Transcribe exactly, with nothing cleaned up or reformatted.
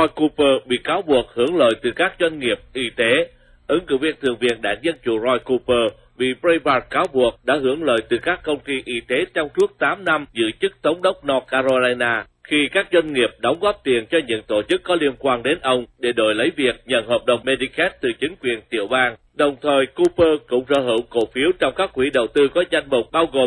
Roy Cooper bị cáo buộc hưởng lợi từ các doanh nghiệp y tế. Ứng cử viên thượng viện đảng Dân Chủ Roy Cooper bị Breitbart cáo buộc đã hưởng lợi từ các công ty y tế trong suốt tám năm giữ chức thống đốc North Carolina, khi các doanh nghiệp đóng góp tiền cho những tổ chức có liên quan đến ông để đổi lấy việc nhận hợp đồng Medicaid từ chính quyền tiểu bang. Đồng thời, Cooper cũng sở hữu cổ phiếu trong các quỹ đầu tư có danh mục bao gồm